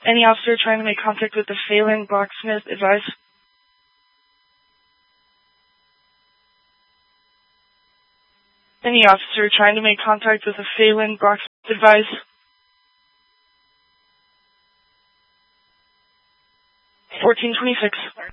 Any officer trying to make contact with the Phelan Blacksmith, advise. Any officer trying to make contact with the Phelan Blacksmith, advise. 1426.